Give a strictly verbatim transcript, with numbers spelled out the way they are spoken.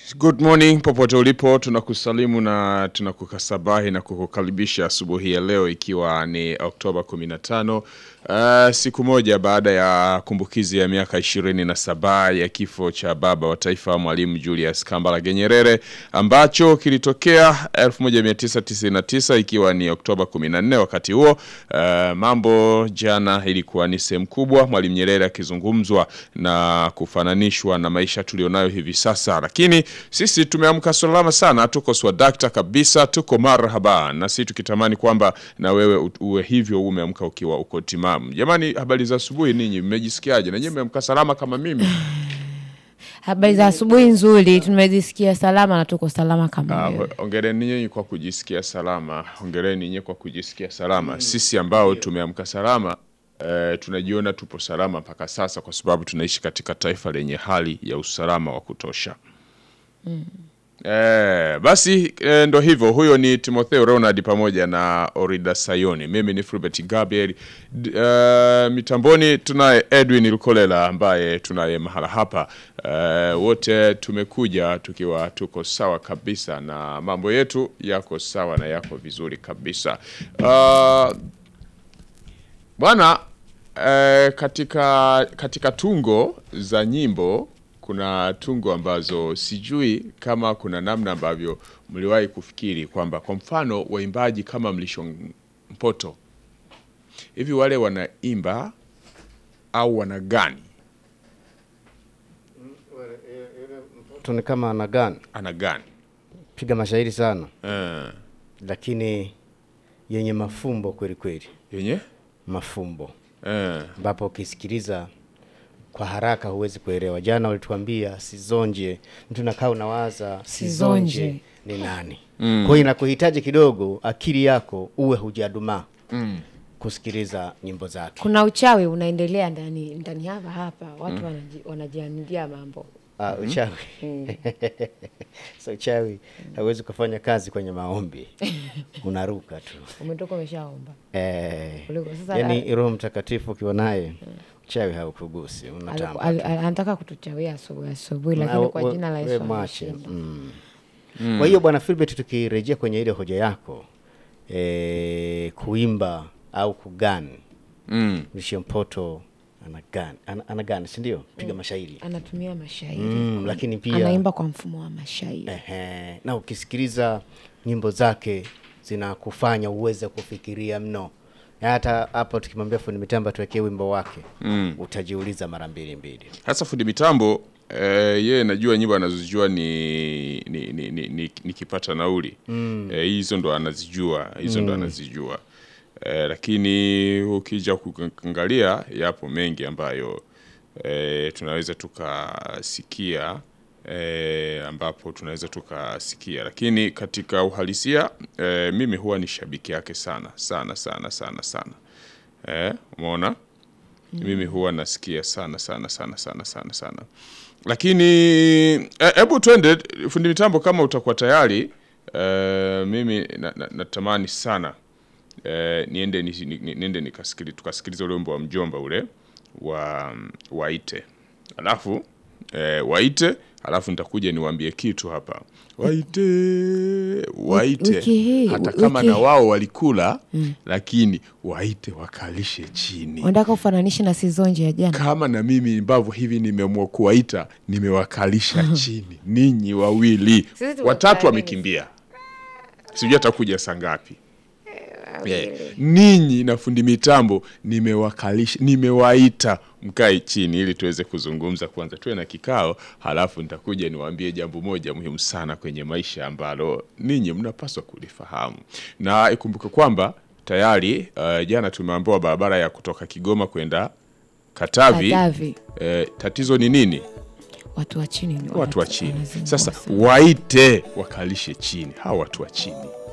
Good morning popote ulipo, tunakusalimu na tunakukasabahi na kukukaribisha asubuhi ya leo ikiwa ni Oktoba kumi na tano. Uh, siku moja baada ya kumbukizi ya miaka ishirini na saba ya kifo cha baba wa taifa Mwalimu Julius Kambarage Nyerere ambacho kilitokea elfu moja mia tisa tisini na tisa ikiwa ni Oktoba kumi na nne. Wakati huo uh, mambo jana ilikuwa ni sehemu kubwa, Mwalimu Nyerere akizungumzwa na kufananishwa na maisha tulionayo hivi sasa, lakini sisi tumeamka salama sana, tuko swadakta kabisa, tuko marhaba, na sisi tukitamani kwamba na wewe uwe hivyo, umeamka ukiwa uko timamu. Jamani, habari za asubuhi ninyi, mmejisikiaje? Na nyinyi mmeamka salama kama mimi? Habari za asubuhi nzuri, tumejisikia salama na tuko salama kama wewe. Ah, hongereni ninyi kwa kujisikia salama, hongereni ninyi kwa kujisikia salama. Mm. Sisi ambao tumeamka salama, Uh, tunajiona tupo salama mpaka sasa kwa sababu tunaishi katika taifa lenye hali ya usalama wa kutosha. Mm. Eh, basi eh, ndo hivyo. Huyo ni Timotheo Ronald pamoja na Orida Sayoni. Mimi ni Fulbert Gabriel. Uh, mitamboni tunaye Edwin Lukolela ambaye tunaye mahala hapa. Uh, wote tumekuja tukiwa tuko sawa kabisa na mambo yetu yako sawa na yako vizuri kabisa. Uh, Bwana, eh, katika katika tungo za nyimbo kuna tungo ambazo sijui kama kuna namna ambavyo mliwahi kufikiri kwamba kwa mfano waimbaji kama Mlisho Mpoto hivi wale wanaimba au wanagani? Mpoto ni kama anagani. Anagani. Piga mashairi sana. Eh. Lakini yenye mafumbo kweli kweli. Yenye mafumbo. Eh. Ambapo ukisikiliza kwa haraka huwezi kuelewa. Jana walituambia Sizonje, mtu nakaa unawaza Sizonje ni nani. Mm. Kwa hiyo inakuhitaji kidogo akili yako uwe hujaduma. Mm. Kusikiliza nyimbo zake. Kuna uchawi unaendelea ndani ndani hapa hapa, watu mm. wanaji, wanajiandia mambo. Ah, uchawi. Mm. So uchawi hauwezi kufanya kazi kwenye maombi. Unaruka tu. Umetoka umeshaomba. Eh. Yaani Roho Mtakatifu ukiwa naye uchawi haukugusi, unatamba. Anataka kutuchawia asubuhi asubuhi, lakini kwa jina la Yesu ameshinda. Mm. Mm. Kwa hiyo Bwana Philbert, tukirejea kwenye ile hoja yako, eh, kuimba au kugani. Mm. Mlisho Mpoto anagani, An, anagani si ndio? Piga mashairi. Anatumia mashairi. Mm, lakini pia anaimba kwa mfumo wa mashairi. Ehe, na ukisikiliza nyimbo zake zinakufanya uweze kufikiria mno. Hata hapo tukimwambia fundi mitambo tuwekee wimbo wake, mm. utajiuliza mara mbili mbili. Hasa fundi mitambo eh, yeye najua nyimbo anazojua ni ni ni, ni, ni nikipata nauli. Mm. Eh, hizo ndo anazijua, hizo ndo mm. anazijua. Eh, lakini ukija kuangalia yapo mengi ambayo eh, tunaweza tukasikia eh, ambapo tunaweza tukasikia, lakini katika uhalisia eh, mimi huwa ni shabiki yake sana sana sana sana sana. Eh, umeona? Mm. Mimi huwa nasikia sana sana sana sana sana sana. Lakini hebu eh, twende fundi mitambo kama utakuwa tayari, eh, mimi natamani na, na sana Eh, niende ni, ni, niende nikasikilize tukasikiliza ule wimbo wa mjomba ule wa Waite. Alafu eh, Waite, alafu nitakuja niwaambie kitu hapa. Waite, Waite. Wiki, hata kama wiki. Na wao walikula, mm. lakini Waite wakalishe chini. Unataka ufananishe na Sizonje ya jana? Kama na mimi ambavyo hivi nimeamua kuwaita, nimewakalisha chini. Ninyi wawili, watatu wamekimbia. Sijui atakuja saa ngapi. Yeah. Ninyi na fundi mitambo nimewakalisha, nimewaita mkae chini ili tuweze kuzungumza. Kwanza tuwe na kikao, halafu nitakuja niwaambie jambo moja muhimu sana kwenye maisha ambalo ninyi mnapaswa kulifahamu. Na ikumbuke kwamba tayari uh, jana tumeambiwa barabara ya kutoka Kigoma kwenda Katavi, Katavi. Eh, tatizo ni nini? Watu wa chini. Watu wa chini. Sasa Waite wakalishe chini hawa watu wa chini.